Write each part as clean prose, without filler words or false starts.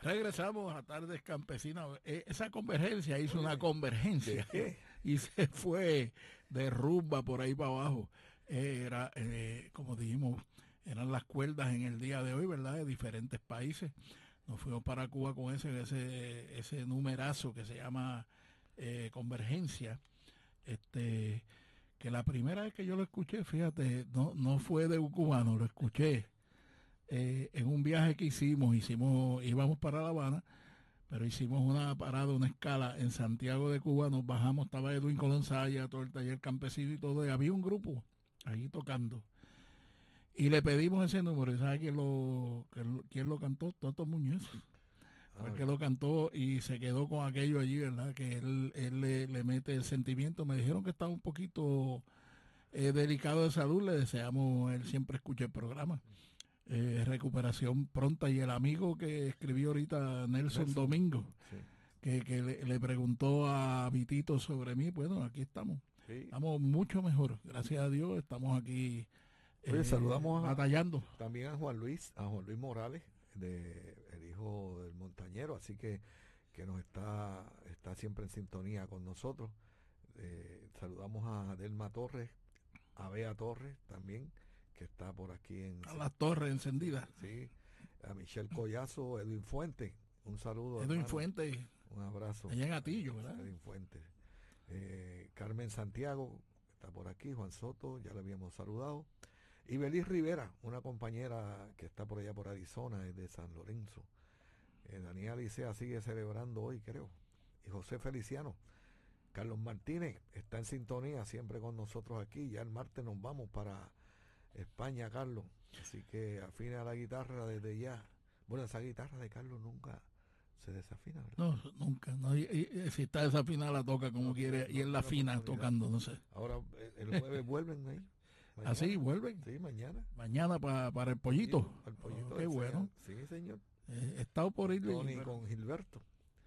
Regresamos a Tardes Campesinas. Esa convergencia hizo una convergencia y se fue de rumba por ahí para abajo. Como dijimos, eran las cuerdas en el día de hoy, ¿verdad? De diferentes países. Nos fuimos para Cuba con ese numerazo que se llama convergencia. Que la primera vez que yo lo escuché, fíjate, no fue de un cubano, lo escuché en un viaje que íbamos para La Habana, pero hicimos una parada, una escala en Santiago de Cuba, nos bajamos, estaba Edwin Colonsaya, todo el taller campesino y todo, y había un grupo ahí tocando. Y le pedimos ese número, ¿y sabe quién lo cantó? Toto Muñoz. Fue el que lo cantó y se quedó con aquello allí, ¿verdad? Que él le mete el sentimiento. Me dijeron que estaba un poquito delicado de salud, le deseamos, él siempre escucha el programa. Recuperación pronta. Y el amigo que escribió ahorita, Nelson Domingo, Sí. que le preguntó a Vitito sobre mí, bueno, aquí estamos. Sí. Estamos mucho mejor, gracias a Dios, estamos aquí Oye, saludamos batallando. también a Juan Luis Morales, el hijo del montañero, así que nos está siempre en sintonía con nosotros. Saludamos a Delma Torres, a Bea Torres también, que está por aquí A las torres encendidas. Sí, a Michelle Collazo, Edwin Fuentes, un saludo. Edwin hermano. Fuentes. Un abrazo. Allá en Atillo, ¿verdad? Edwin Fuentes. Carmen Santiago, está por aquí, Juan Soto, ya le habíamos saludado. Y Belis Rivera, una compañera que está por allá por Arizona, es de San Lorenzo. Daniel Licea sigue celebrando hoy, creo. Y José Feliciano. Carlos Martínez está en sintonía siempre con nosotros aquí. Ya el martes nos vamos para España, Carlos. Así que afina la guitarra desde ya. Bueno, esa guitarra de Carlos nunca se desafina, ¿verdad? No, nunca. No, si está desafinada la toca como quiere y él la afina tocando, no sé. Ahora, el jueves vuelven ahí. Mañana. ¿Así vuelven? Sí, mañana. Mañana para el pollito. Sí, el pollito. Qué bueno. Sí, señor. He estado por ir. Tony con Gilberto.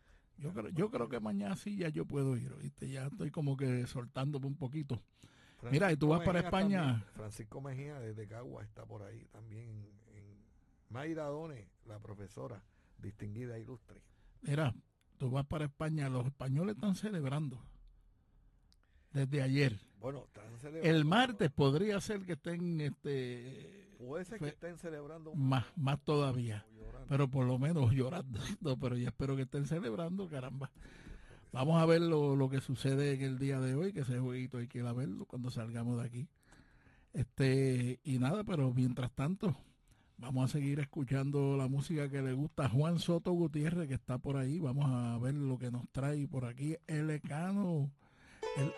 Yo creo que mañana sí ya yo puedo ir, ¿viste? Ya estoy como que soltándome un poquito. Mira, y tú vas para España. También, Francisco Mejía desde Cagua está por ahí también. Mayra Done, la profesora distinguida e ilustre. Mira, tú vas para España, los españoles están celebrando desde ayer. Bueno, están celebrando. El martes podría ser que estén puede ser que estén celebrando más todavía, pero por lo menos llorando. No, pero ya espero que estén celebrando, caramba. Vamos a ver lo que sucede en el día de hoy, que ese jueguito hay que ir a verlo cuando salgamos de aquí. Y nada, pero mientras tanto, vamos a seguir escuchando la música que le gusta a Juan Soto Gutiérrez, que está por ahí. Vamos a ver lo que nos trae por aquí el Ecano.